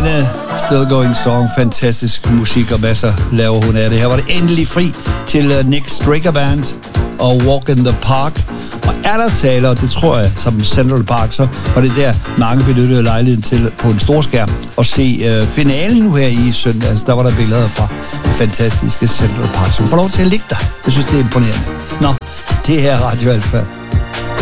Anne, still going strong, fantastisk musik og masser laver hun af det. Her var det endelig fri til Nick Stricker Band og Walk in the Park. Og er der taler, det tror jeg, som Central Park, så var det der, mange benyttede lejligheden til på en stor skærm og se finalen nu her i søndags. Der var der billeder fra det fantastiske Central Park, som får lov til at ligge der. Jeg synes, det er imponerende. Nå, det her er Radio Alfa.